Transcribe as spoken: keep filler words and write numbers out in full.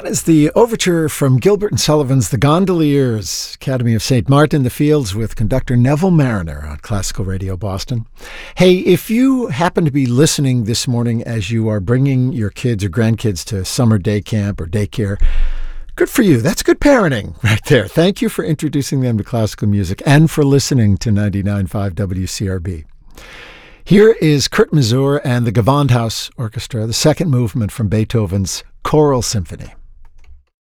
That is the overture from Gilbert and Sullivan's The Gondoliers, Academy of Saint Martin in the Fields, with conductor Neville Marriner on Classical Radio Boston. Hey, if you happen to be listening this morning as you are bringing your kids or grandkids to summer day camp or daycare, good for you. That's good parenting right there. Thank you for introducing them to classical music and for listening to ninety-nine point five W C R B. Here is Kurt Masur and the Gewandhaus Orchestra, the second movement from Beethoven's Choral Symphony.